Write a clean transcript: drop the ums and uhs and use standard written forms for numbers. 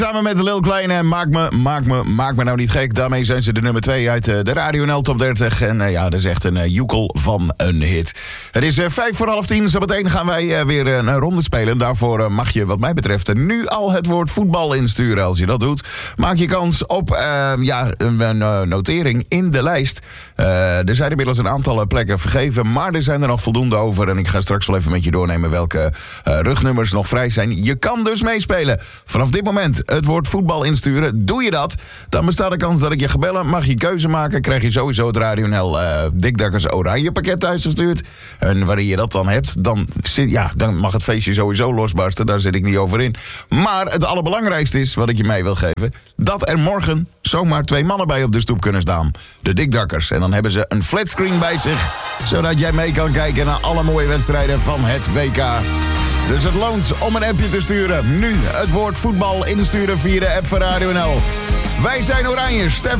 Samen met Lil Kleine, maak me nou niet gek. Daarmee zijn ze de nummer 2 uit de Radio NL Top 30. En dat is echt een joekel van een hit. Het is 10:05. Zometeen gaan wij weer een ronde spelen. Daarvoor mag je wat mij betreft nu al het woord voetbal insturen. Als je dat doet, maak je kans op een notering in de lijst. Er zijn inmiddels een aantal plekken vergeven, maar er zijn er nog voldoende over. En ik ga straks wel even met je doornemen welke rugnummers nog vrij zijn. Je kan dus meespelen. Vanaf dit moment het woord voetbal insturen. Doe je dat, dan bestaat de kans dat ik je ga bellen. Mag je keuze maken, krijg je sowieso het Radio NL Dikdakkers Oranje pakket thuisgestuurd. En wanneer je dat dan hebt, dan mag het feestje sowieso losbarsten. Daar zit ik niet over in. Maar het allerbelangrijkste is, wat ik je mee wil geven, dat er morgen zomaar 2 mannen bij op de stoep kunnen staan. De Dikdakkers. En dan hebben ze een flatscreen bij zich, zodat jij mee kan kijken naar alle mooie wedstrijden van het WK. Dus het loont om een appje te sturen. Nu het woord voetbal insturen via de app van Radio NL. Wij zijn Oranje, Stef